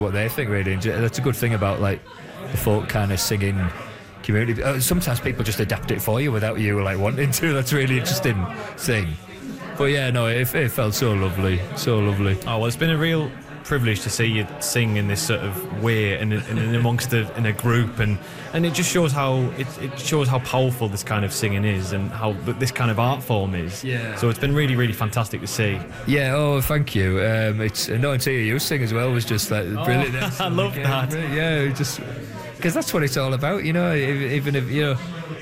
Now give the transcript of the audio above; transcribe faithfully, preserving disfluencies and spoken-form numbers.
what they think, really. And that's a good thing about like the folk kind of singing community. Uh, sometimes people just adapt it for you without you like wanting to. That's a really interesting thing. But yeah, no, it, it felt so lovely, so lovely. Oh well, it's been a real privilege to see you sing in this sort of way and in, in amongst a, in a group, and and it just shows how it, it shows how powerful this kind of singing is and how this kind of art form is. Yeah. So it's been really, really fantastic to see. Yeah. Oh, thank you. Um, it's uh, no, and to hear you sing as well was just like Oh, brilliant. I love yeah, that. Yeah, just because that's what it's all about, you know. Even if you know,